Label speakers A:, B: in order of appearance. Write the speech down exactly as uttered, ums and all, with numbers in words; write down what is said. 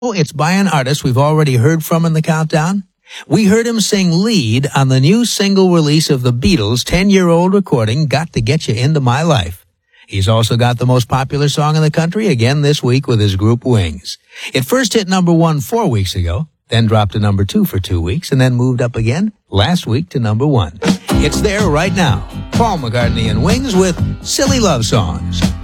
A: It's by an artist we've already heard from in the countdown. We heard him sing lead on the new single release of the Beatles' ten-year-old recording, Got to Get You Into My Life. He's also got the most popular song in the country again this week with his group Wings. It first hit number one four weeks ago, then dropped to number two for two weeks, and then moved up again last week to number one. It's there right now. Paul McCartney and Wings with Silly Love Songs.